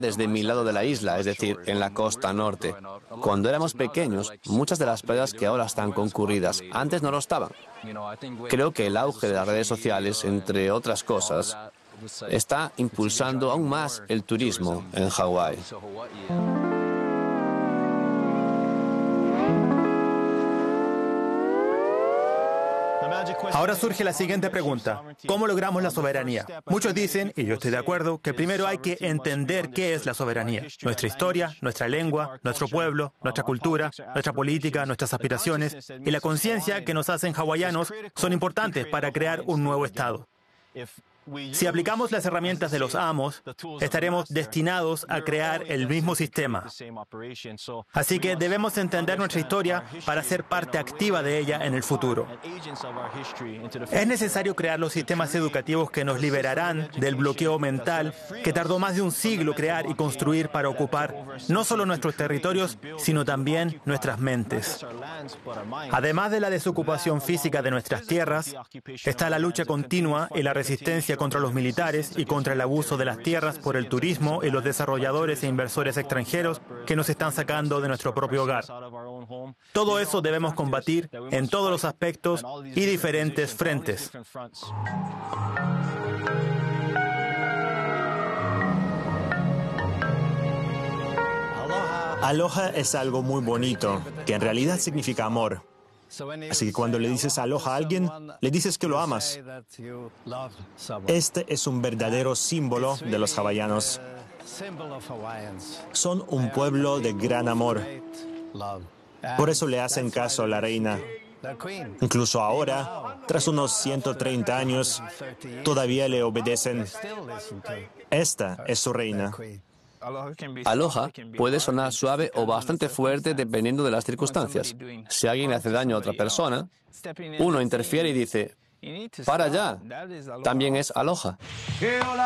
desde mi lado de la isla, es decir, en la costa norte. Cuando éramos pequeños, muchas de las playas que ahora están concurridas, antes no lo estaban. Creo que el auge de las redes sociales, entre otras cosas, está impulsando aún más el turismo en Hawái. Ahora surge la siguiente pregunta. ¿Cómo logramos la soberanía? Muchos dicen, y yo estoy de acuerdo, que primero hay que entender qué es la soberanía. Nuestra historia, nuestra lengua, nuestro pueblo, nuestra cultura, nuestra política, nuestras aspiraciones y la conciencia que nos hacen hawaianos son importantes para crear un nuevo Estado. Si aplicamos las herramientas de los amos, estaremos destinados a crear el mismo sistema. Así que debemos entender nuestra historia para ser parte activa de ella en el futuro. Es necesario crear los sistemas educativos que nos liberarán del bloqueo mental que tardó más de un siglo crear y construir para ocupar no solo nuestros territorios, sino también nuestras mentes. Además de la desocupación física de nuestras tierras, está la lucha continua y la resistencia contra los militares y contra el abuso de las tierras por el turismo y los desarrolladores e inversores extranjeros que nos están sacando de nuestro propio hogar. Todo eso debemos combatir en todos los aspectos y diferentes frentes. Aloha es algo muy bonito, que en realidad significa amor. Así que cuando le dices aloha a alguien, le dices que lo amas. Este es un verdadero símbolo de los hawaianos. Son un pueblo de gran amor. Por eso le hacen caso a la reina. Incluso ahora, tras unos 130 años, todavía le obedecen. Esta es su reina. Aloha puede sonar suave o bastante fuerte dependiendo de las circunstancias. Si alguien le hace daño a otra persona, uno interfiere y dice, para allá. También es aloha.